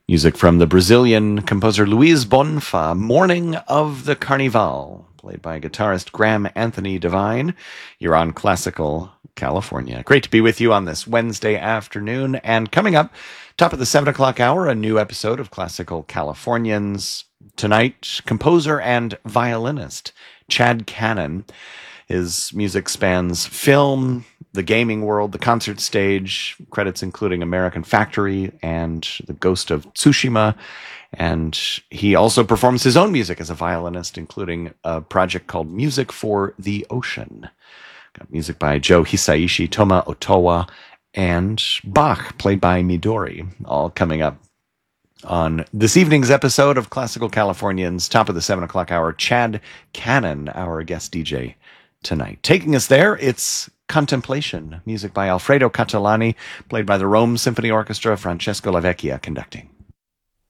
Music from the Brazilian composer Luiz Bonfa, Morning of the Carnival, played by guitarist Graham Anthony Devine. You're on Classical California. Great to be with you on this Wednesday afternoon. And coming up, top of the 7 o'clock hour, a new episode of Classical Californians. Tonight, composer and violinist Chad Cannon. His music spans film, the gaming world, the concert stage, credits including American Factory and The Ghost of Tsushima. And he also performs his own music as a violinist, including a project called Music for the Ocean. Got music by Joe Hisaishi, Toma Otowa, and Bach, played by Midori, all coming up on this evening's episode of Classical Californians, top of the 7 o'clock hour. Chad Cannon, our guest DJ tonight. Taking us there, it's Contemplation, music by Alfredo Catalani, played by the Rome Symphony Orchestra, Francesco Lavecchia conducting.